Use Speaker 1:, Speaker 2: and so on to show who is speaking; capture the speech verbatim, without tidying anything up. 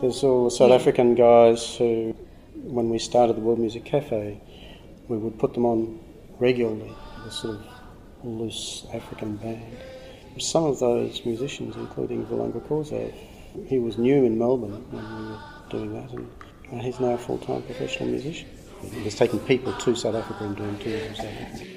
Speaker 1: There's all the South
Speaker 2: Yeah.
Speaker 1: African guys who, when we started the World Music Cafe, we would put them on regularly, a sort of loose African band. Some of those musicians, including Vulanga Corzo, he was new in Melbourne when we were doing that, and uh, he's now a full-time professional musician. He's taking people to South Africa and doing tours in South Africa.